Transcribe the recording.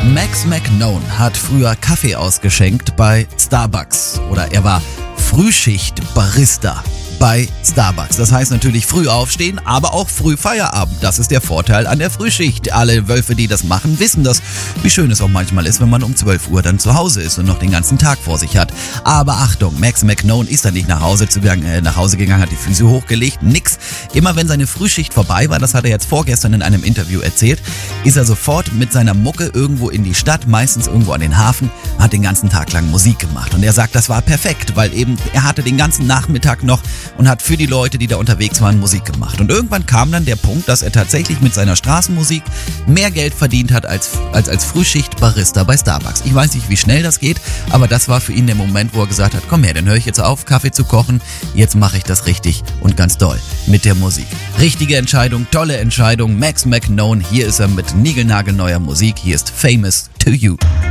Max McKnone hat früher Kaffee ausgeschenkt bei Starbucks oder er war Frühschicht-Barista bei Starbucks. Das heißt natürlich früh aufstehen, aber auch früh Feierabend. Das ist der Vorteil an der Frühschicht. Alle Wölfe, die das machen, wissen das, wie schön es auch manchmal ist, wenn man um 12 Uhr dann zu Hause ist und noch den ganzen Tag vor sich hat. Aber Achtung, Max McKnone ist dann nicht nach Hause gegangen, hat die Füße hochgelegt, nix. Immer wenn seine Frühschicht vorbei war, das hat er jetzt vorgestern in einem Interview erzählt, ist er sofort mit seiner Mucke irgendwo in die Stadt, meistens irgendwo an den Hafen, hat den ganzen Tag lang Musik gemacht. Und er sagt, das war perfekt, weil eben er hatte den ganzen Nachmittag noch und hat für die Leute, die da unterwegs waren, Musik gemacht. Und irgendwann kam dann der Punkt, dass er tatsächlich mit seiner Straßenmusik mehr Geld verdient hat als Frühschicht-Barista bei Starbucks. Ich weiß nicht, wie schnell das geht, aber das war für ihn der Moment, wo er gesagt hat, komm her, dann höre ich jetzt auf, Kaffee zu kochen, jetzt mache ich das richtig und ganz doll mit der Musik. Richtige Entscheidung, tolle Entscheidung, Max McKnone, hier ist er mit niegelnagelneuer Musik, hier ist Famous to You.